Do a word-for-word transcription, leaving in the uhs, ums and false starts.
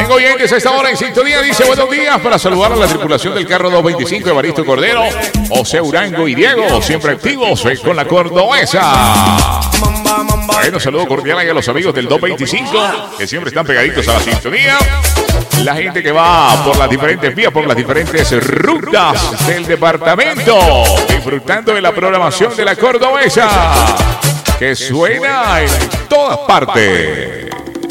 Tengo oyentes a esta hora en sintonía. Dice buenos días para saludar a la tripulación del carro doscientos veinticinco, Evaristo Cordero, José Urango y Diego, siempre activos con la cordobesa. Bueno, saludo cordial a los amigos del doscientos veinticinco que siempre están pegaditos a la sintonía. La gente que va por las diferentes vías, por las diferentes rutas del departamento, disfrutando de la programación de la cordobesa, que suena en todas partes.